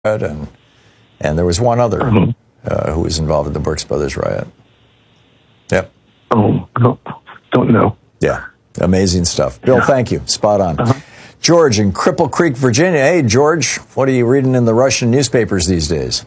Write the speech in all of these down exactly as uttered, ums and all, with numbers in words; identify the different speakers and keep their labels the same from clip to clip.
Speaker 1: and and there was one other uh-huh. uh, who was involved in the Brooks Brothers riot. Yep.
Speaker 2: Oh, no, don't know.
Speaker 1: Yeah, amazing stuff. Bill,
Speaker 2: yeah.
Speaker 1: thank you. Spot on.
Speaker 2: Uh-huh.
Speaker 1: George in Cripple Creek, Virginia. Hey, George, what are you reading in the Russian newspapers these days?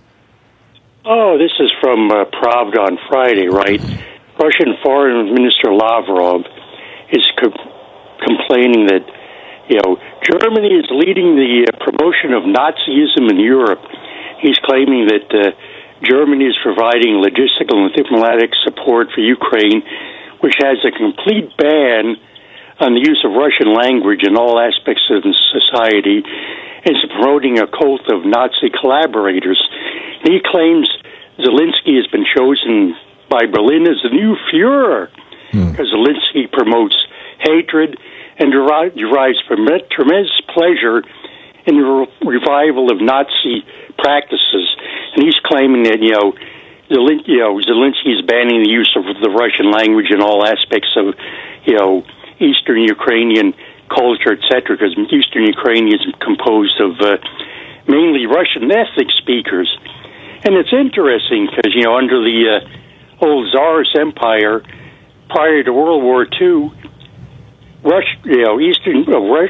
Speaker 3: Oh, this is from uh, Pravda on Friday, right? Russian Foreign Minister Lavrov is co- complaining that, you know, Germany is leading the uh, promotion of Nazism in Europe. He's claiming that uh, Germany is providing logistical and diplomatic support for Ukraine, which has a complete ban on the use of Russian language in all aspects of society, and is promoting a cult of Nazi collaborators. He claims Zelensky has been chosen by Berlin as the new Führer, because hmm. Zelensky promotes hatred and derives tremendous pleasure in the re- revival of Nazi practices. And he's claiming that, you know, Zelensky, you know, Zelensky is banning the use of the Russian language in all aspects of, you know, Eastern Ukrainian culture, et cetera, because Eastern Ukraine is composed of uh, mainly Russian ethnic speakers. And it's interesting because, you know, under the uh, old Tsarist Empire, prior to World War Two, Russia, you know, Eastern uh,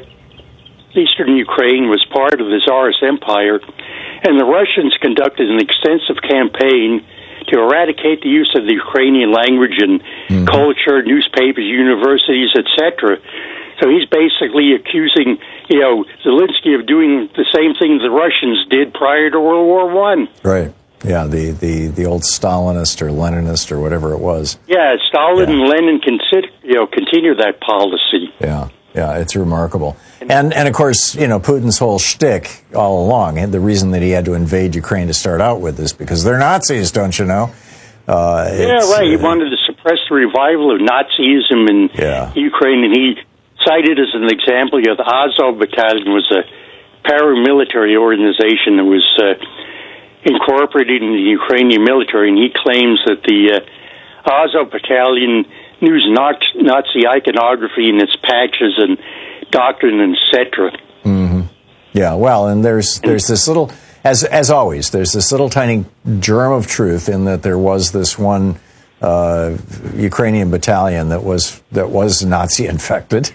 Speaker 3: Eastern Ukraine was part of the Tsarist Empire, and the Russians conducted an extensive campaign to eradicate the use of the Ukrainian language in mm-hmm. culture, newspapers, universities, et cetera. So he's basically accusing, you know, Zelensky of doing the same thing the Russians did prior to World War One.
Speaker 1: Right. Yeah, the, the, the old Stalinist or Leninist or whatever it was.
Speaker 3: Yeah, Stalin yeah. and Lenin consider, you know, continue that policy.
Speaker 1: Yeah, yeah, it's remarkable. And, and of course, you know, Putin's whole shtick all along, and the reason that he had to invade Ukraine to start out with is because they're Nazis, don't you know? Uh,
Speaker 3: yeah, right. He uh, wanted to suppress the revival of Nazism in
Speaker 1: yeah.
Speaker 3: Ukraine, and he cited as an example, you know, the Azov Battalion was a paramilitary organization that was uh, incorporated in the Ukrainian military, and he claims that the uh, Azov Battalion used Nazi iconography in its patches and doctrine, et cetera.
Speaker 1: Mm-hmm. Yeah, well, and there's there's this little, as as always, there's this little tiny germ of truth in that there was this one uh, Ukrainian battalion that was that was Nazi infected.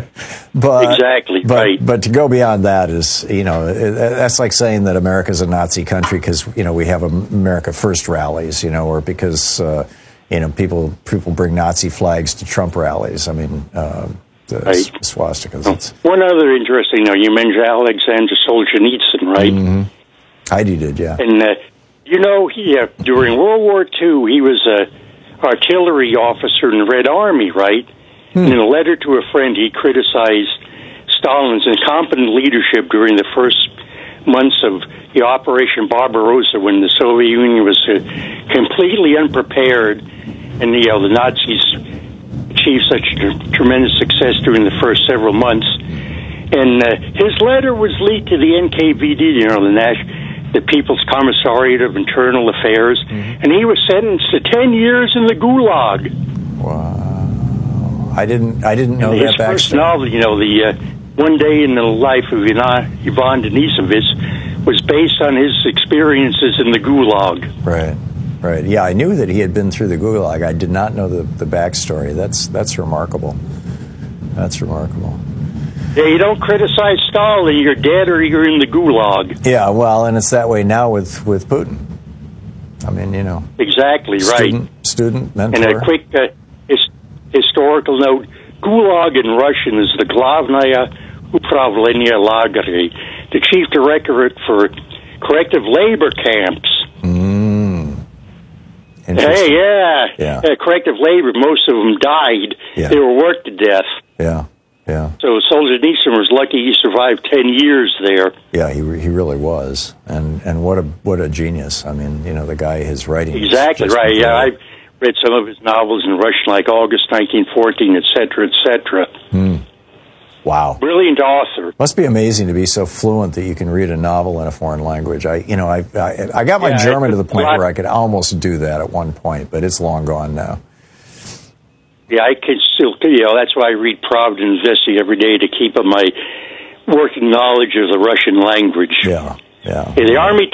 Speaker 1: but
Speaker 3: exactly
Speaker 1: but,
Speaker 3: right.
Speaker 1: But to go beyond that is, you know, that's like saying that America's a Nazi country because, you know, we have America First rallies, you know, or because uh, you know people people bring Nazi flags to Trump rallies. I mean, uh, the right. swastikas.
Speaker 3: Oh. One other interesting note: you mentioned Alexander Solzhenitsyn, right?
Speaker 1: Mm-hmm. Heidi did, yeah.
Speaker 3: And uh, you know, he uh, during World War Two, he was a artillery officer in the Red Army, right? In a letter to a friend, he criticized Stalin's incompetent leadership during the first months of the Operation Barbarossa, when the Soviet Union was uh, completely unprepared, and you know, the Nazis achieved such a tremendous success during the first several months. And uh, his letter was leaked to the N K V D, you know, the National, the People's Commissariat of Internal Affairs, mm-hmm. and he was sentenced to ten years in the Gulag.
Speaker 1: Wow. I didn't. I didn't know
Speaker 3: and
Speaker 1: that
Speaker 3: his
Speaker 1: backstory.
Speaker 3: First novel, you know, the uh, One Day in the Life of Ivan Denisovich, was based on his experiences in the Gulag.
Speaker 1: Right, right. Yeah, I knew that he had been through the Gulag. I did not know the, the backstory. That's that's remarkable. That's remarkable.
Speaker 3: Yeah, you don't criticize Stalin. You're dead, or you're in the Gulag.
Speaker 1: Yeah, well, and it's that way now with, with Putin. I mean, you know.
Speaker 3: Exactly
Speaker 1: student,
Speaker 3: right.
Speaker 1: Student, mentor.
Speaker 3: And a quick. Uh, historical note, Gulag in Russian is the Glavnaya Upravlenia Lagery, the chief directorate for corrective labor camps.
Speaker 1: Mm.
Speaker 3: Hey, yeah.
Speaker 1: Yeah.
Speaker 3: Uh, corrective labor, most of them died.
Speaker 1: Yeah.
Speaker 3: They were worked to death.
Speaker 1: Yeah, yeah.
Speaker 3: So Solzhenitsyn was lucky he survived ten years there.
Speaker 1: Yeah, he he really was. And and what a what a genius. I mean, you know, the guy, his writing.
Speaker 3: Exactly, right. Yeah, I read some of his novels in Russian, like August nineteen fourteen, et cetera, et cetera.
Speaker 1: Hmm. Wow.
Speaker 3: Brilliant author.
Speaker 1: Must be amazing to be so fluent that you can read a novel in a foreign language. I, you know, I I, I got my
Speaker 3: yeah,
Speaker 1: German to the point
Speaker 3: lot,
Speaker 1: where I could almost do that at one point, but it's long gone now.
Speaker 3: Yeah, I can still, you know, that's why I read Pravda and Vesti every day, to keep up my working knowledge of the Russian language.
Speaker 1: Yeah. Yeah.
Speaker 3: The Army